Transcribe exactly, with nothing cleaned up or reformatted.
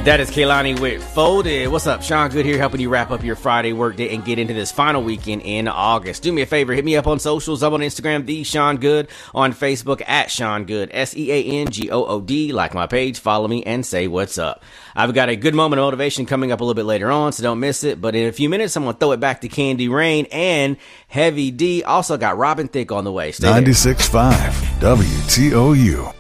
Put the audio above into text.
That is Kehlani with Folded. What's up? Sean Good here, helping you wrap up your Friday workday and get into this final weekend in August. Do me a favor, hit me up on socials. I'm on Instagram, the Sean Good, on Facebook at Sean Good, S E A N G O O D. Like my page, follow me, and say what's up. I've got a good moment of motivation coming up a little bit later on, so don't miss it. But in a few minutes, I'm going to throw it back to Candy Rain and Heavy D. Also got Robin Thicke on the way. Stay ninety-six point five W T O U.